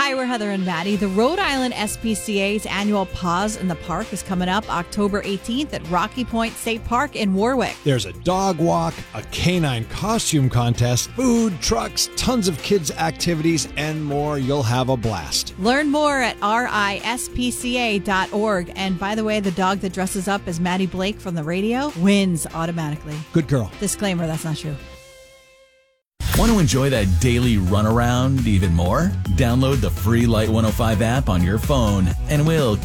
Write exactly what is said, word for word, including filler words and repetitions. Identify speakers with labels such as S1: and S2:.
S1: Hi, we're Heather and Maddie. The Rhode Island S P C A's annual Paws in the Park is coming up October eighteenth at Rocky Point State Park in Warwick.
S2: There's a dog walk, a canine costume contest, food, trucks, tons of kids' activities, and more. You'll have a blast.
S1: Learn more at R I S P C A dot org. And by the way, the dog that dresses up as Maddie Blake from the radio wins automatically.
S2: Good girl.
S1: Disclaimer, that's not true.
S3: Want to enjoy that daily runaround even more? Download the free Light one oh five app on your phone, and we'll